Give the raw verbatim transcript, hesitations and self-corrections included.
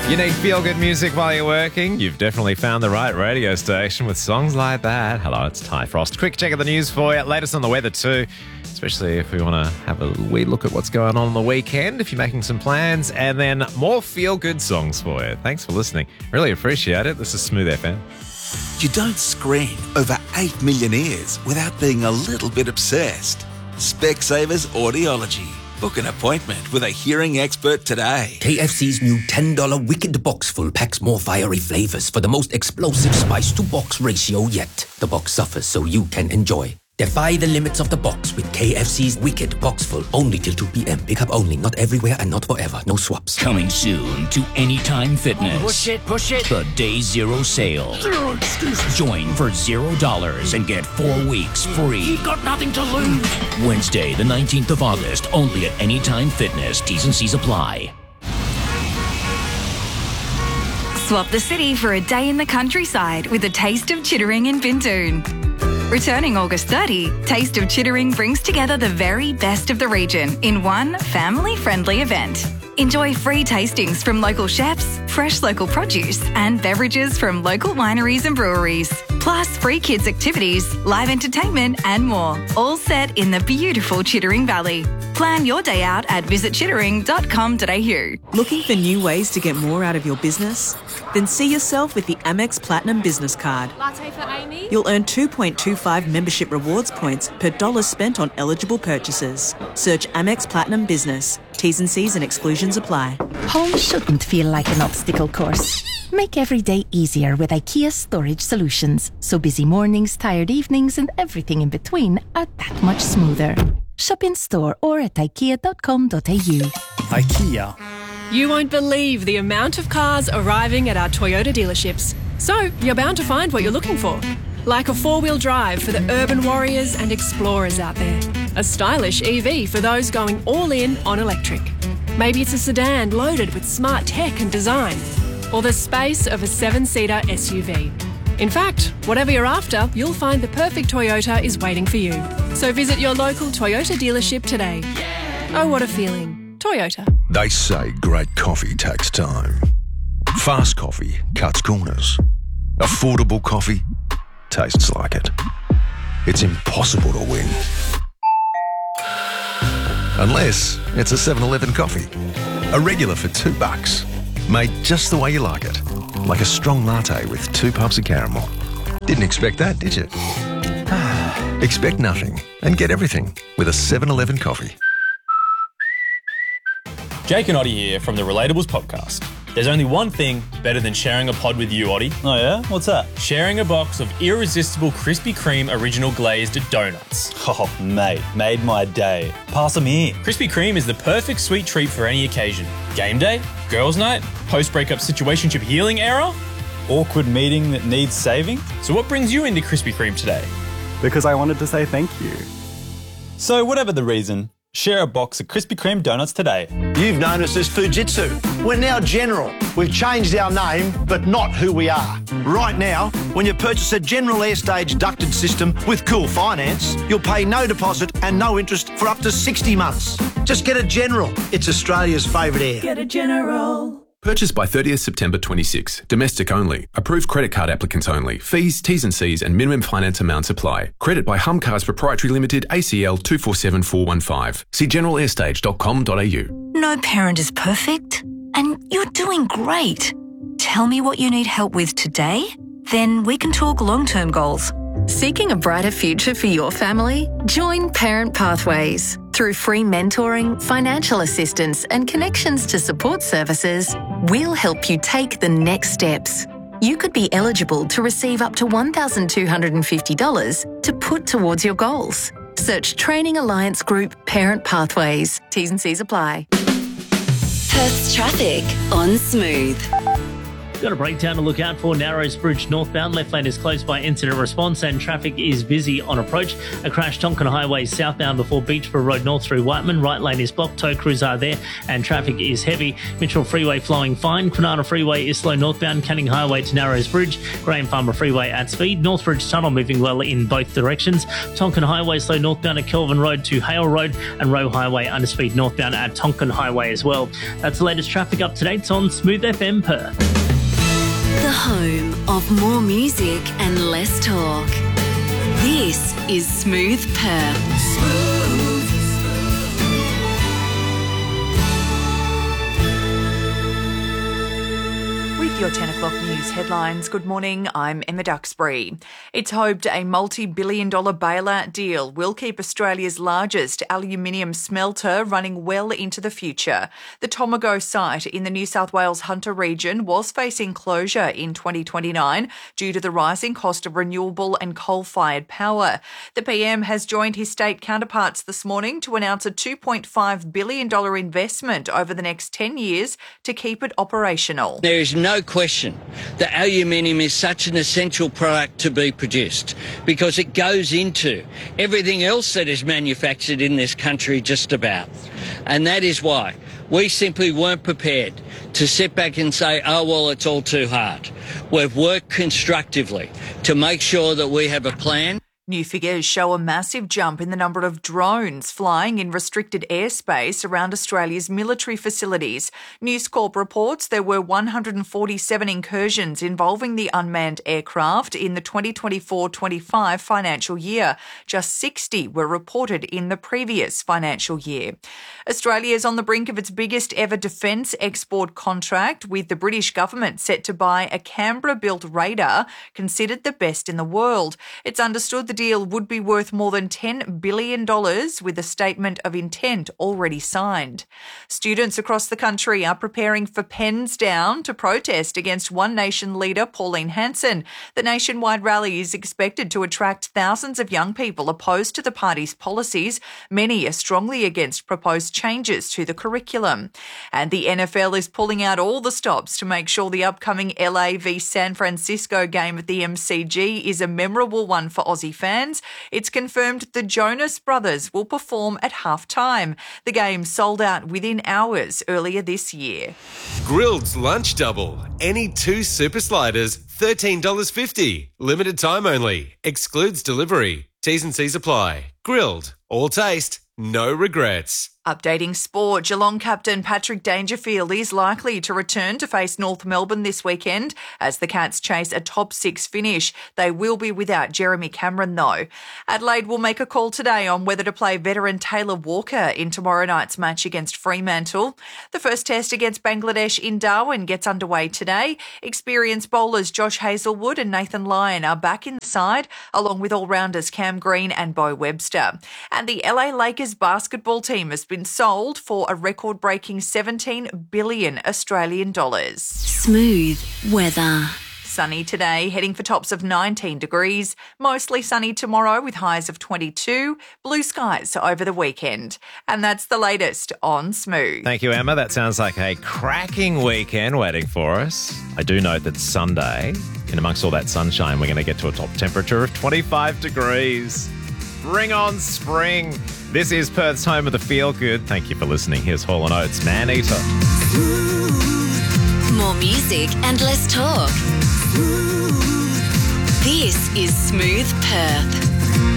You need feel-good music while you're working? You've definitely found the right radio station with songs like that. Hello, it's Ty Frost. Quick check of the news for you. Latest on the weather too, especially if we want to have a wee look at what's going on on the weekend, if you're making some plans, and then more feel-good songs for you. Thanks for listening. Really appreciate it. This is Smooth F M. You don't screen over eight million ears without being a little bit obsessed. Specsavers Audiology. Book an appointment with a hearing expert today. K F C's new ten dollars Wicked Box Full packs more fiery flavours for the most explosive spice-to-box ratio yet. The box suffers so you can enjoy. Defy the limits of the box with K F C's Wicked Box Full. Only till two p.m. Pick up only, not everywhere and not forever. No swaps. Coming soon to Anytime Fitness. Push it, push it. The Day Zero Sale. Zero excuses. Join for zero dollars and get four weeks free. You've got nothing to lose. Wednesday, the nineteenth of August, only at Anytime Fitness. T's and C's apply. Swap the city for a day in the countryside with a taste of Chittering in Bindoon. Returning August thirtieth, Taste of Chittering brings together the very best of the region in one family-friendly event. Enjoy free tastings from local chefs, fresh local produce, and beverages from local wineries and breweries. Plus free kids' activities, live entertainment, and more. All set in the beautiful Chittering Valley. Plan your day out at visit chittering dot com dot a u. Looking for new ways to get more out of your business? Then see yourself with the Amex Platinum Business Card. Latte for Amy? You'll earn two point two five membership rewards points per dollar spent on eligible purchases. Search Amex Platinum Business. T's and C's and exclusions apply. Home shouldn't feel like an obstacle course. Make every day easier with IKEA Storage Solutions. So busy mornings, tired evenings, and everything in between are that much smoother. Shop in store or at ikea dot com dot a u. IKEA. You won't believe the amount of cars arriving at our Toyota dealerships. So you're bound to find what you're looking for. Like a four-wheel drive for the urban warriors and explorers out there. A stylish E V for those going all in on electric. Maybe it's a sedan loaded with smart tech and design. Or the space of a seven-seater S U V. In fact, whatever you're after, you'll find the perfect Toyota is waiting for you. So visit your local Toyota dealership today. Oh, what a feeling. Toyota. They say great coffee takes time. Fast coffee cuts corners. Affordable coffee tastes like it. It's impossible to win. Unless it's a seven eleven coffee. A regular for two bucks. Made just the way you like it. Like a strong latte with two puffs of caramel. Didn't expect that, did you? Expect nothing and get everything with a seven eleven coffee. Jake and Oddie here from the Relatables podcast. There's only one thing better than sharing a pod with you, Oddie. Oh yeah? What's that? Sharing a box of irresistible Krispy Kreme original glazed donuts. Oh, mate, made my day. Pass them here. Krispy Kreme is the perfect sweet treat for any occasion. Game day, girls' night, post-breakup situationship healing era. Awkward meeting that needs saving. So what brings you into Krispy Kreme today? Because I wanted to say thank you. So whatever the reason, share a box of Krispy Kreme donuts today. You've known us as Fujitsu. We're now General. We've changed our name, but not who we are. Right now, when you purchase a General Airstage ducted system with Cool Finance, you'll pay no deposit and no interest for up to sixty months. Just get a General. It's Australia's favourite air. Get a General. Purchased by thirtieth September twenty-six. Domestic only. Approved credit card applicants only. Fees, T's and C's and minimum finance amounts apply. Credit by Humcars Proprietary Limited, A C L two four seven four one five. See general airstage dot com dot a u. No parent is perfect, and you're doing great. Tell me what you need help with today, then we can talk long-term goals. Seeking a brighter future for your family? Join Parent Pathways. Through free mentoring, financial assistance, and connections to support services, we'll help you take the next steps. You could be eligible to receive up to one thousand two hundred fifty dollars to put towards your goals. Search Training Alliance Group Parent Pathways. T's and C's apply. Perth's traffic on Smooth. Got a breakdown to look out for. Narrows Bridge northbound. Left lane is closed by incident response and traffic is busy on approach. A crash Tonkin Highway southbound before Beachborough Road north through Whiteman. Right lane is blocked. Tow crews are there and traffic is heavy. Mitchell Freeway flowing fine. Kwinana Freeway is slow northbound. Canning Highway to Narrows Bridge. Graham Farmer Freeway at speed. Northbridge Tunnel moving well in both directions. Tonkin Highway slow northbound at Kelvin Road to Hale Road and Roe Highway under speed northbound at Tonkin Highway as well. That's the latest traffic up-to-dates on Smooth F M Perth. The home of more music and less talk. This is Smooth Perth. Smooth. With your ten o'clock news headlines, good morning, I'm Emma Duxbury. It's hoped a multi-billion dollar bailout deal will keep Australia's largest aluminium smelter running well into the future. The Tomago site in the New South Wales Hunter region was facing closure in twenty twenty-nine due to the rising cost of renewable and coal-fired power. The P M has joined his state counterparts this morning to announce a two point five billion dollars investment over the next ten years to keep it operational. There is no question that aluminium is such an essential product to be produced because it goes into everything else that is manufactured in this country just about. And that is why we simply weren't prepared to sit back and say, oh, well, it's all too hard. We've worked constructively to make sure that we have a plan. New figures show a massive jump in the number of drones flying in restricted airspace around Australia's military facilities. News Corp reports there were one hundred forty-seven incursions involving the unmanned aircraft in the twenty twenty-four twenty-five financial year. Just sixty were reported in the previous financial year. Australia is on the brink of its biggest ever defence export contract, with the British government set to buy a Canberra-built radar considered the best in the world. It's understood the The deal would be worth more than ten billion dollars, with a statement of intent already signed. Students across the country are preparing for pens down to protest against One Nation leader Pauline Hanson. The nationwide rally is expected to attract thousands of young people opposed to the party's policies. Many are strongly against proposed changes to the curriculum. And the N F L is pulling out all the stops to make sure the upcoming L A v San Francisco game at the M C G is a memorable one for Aussie fans. Fans, it's confirmed the Jonas Brothers will perform at halftime. The game sold out within hours earlier this year. Grilled's Lunch Double. Any two super sliders, thirteen dollars fifty. Limited time only. Excludes delivery. T's and C's apply. Grilled. All taste. No regrets. Updating sport, Geelong captain Patrick Dangerfield is likely to return to face North Melbourne this weekend as the Cats chase a top six finish. They will be without Jeremy Cameron though. Adelaide will make a call today on whether to play veteran Taylor Walker in tomorrow night's match against Fremantle. The first test against Bangladesh in Darwin gets underway today. Experienced bowlers Josh Hazlewood and Nathan Lyon are back in the side, along with all-rounders Cam Green and Bo Webster. And the L A Lakers basketball team has been sold for a record-breaking seventeen billion Australian dollars. Smooth weather. Sunny today, heading for tops of nineteen degrees. Mostly sunny tomorrow with highs of twenty-two. Blue skies over the weekend. And that's the latest on Smooth. Thank you, Emma. That sounds like a cracking weekend waiting for us. I do note that Sunday, in amongst all that sunshine, we're going to get to a top temperature of twenty-five degrees. Bring on spring. This is Perth's home of the feel good. Thank you for listening. Here's Hall and Oates, Man Eater. More music and less talk. This is Smooth Perth.